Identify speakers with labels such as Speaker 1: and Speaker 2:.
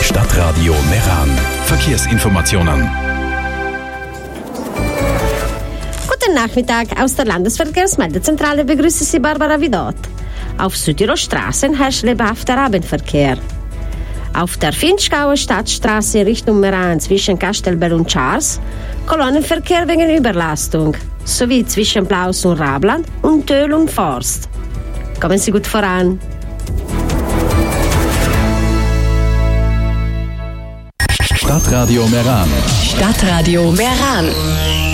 Speaker 1: Stadtradio Meran. Verkehrsinformationen.
Speaker 2: Guten Nachmittag. Aus der Landesverkehrsmeldezentrale begrüße Sie Barbara Vidot. Auf Südtirolstraßen herrscht lebhafter Abendverkehr. Auf der Finchgauer Stadtstraße Richtung Meran zwischen Castelbell und Charles Kolonnenverkehr wegen Überlastung, sowie zwischen Plaus und Rabland und Töl und Forst. Kommen Sie gut voran.
Speaker 1: Stadtradio Meran.
Speaker 3: Stadtradio Meran.